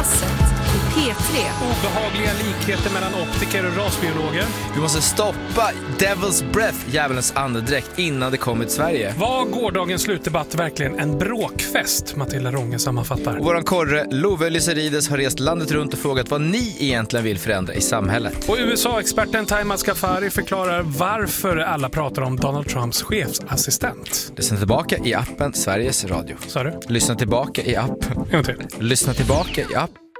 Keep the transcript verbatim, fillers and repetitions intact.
Passet i P tre. Obehagliga likheter mellan optiker och rasbiologer. Vi måste stoppa Devil's Breath, djävulens andedräkt, innan det kommer till Sverige. Var gårdagens slutdebatt verkligen en bråkfest? Matilda Ronge sammanfattar. Och våran korre Love Lyserides har rest landet runt och frågat vad ni egentligen vill förändra i samhället. Och U S A-experten Taima Skafari förklarar varför alla pratar om Donald Trumps chefsassistent. Lyssna tillbaka i appen Sveriges Radio. Sa du? Lyssna tillbaka i appen. En till. Lyssna tillbaka i appen.